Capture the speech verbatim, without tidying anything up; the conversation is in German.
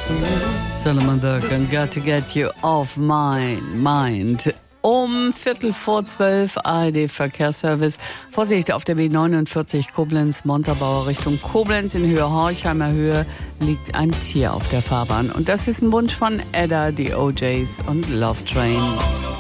Solomon Burke and Got to Get You Off My Mind. Um Viertel vor zwölf, A R D-Verkehrsservice. Vorsicht auf der B neunundvierzig Koblenz-Montabaur Richtung Koblenz. In Höhe Horchheimer Höhe liegt ein Tier auf der Fahrbahn. Und das ist ein Wunsch von Edda, die O Js und Love Train.